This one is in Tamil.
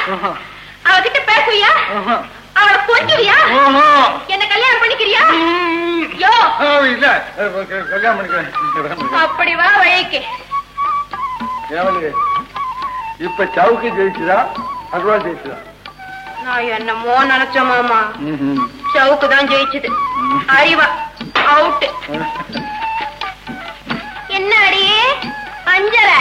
அவகிட்ட பேசுவியா? அவளை கொஞ்சுவியா? என்ன கல்யாணம் பண்ணிக்கிறியா? யோ இல்ல கல்யாணம் பண்ணிக்கிறேன். அப்படி வா வழிக்கு. இப்ப சவுக்கு ஜெயிச்சுதா அருவா ஜெயிச்சுதா? நான் என்னமோ நினைச்ச மாமா, சவுக்கு தான் ஜெயிச்சுது. அறிவா அவுட். என்ன அடியே அஞ்சரை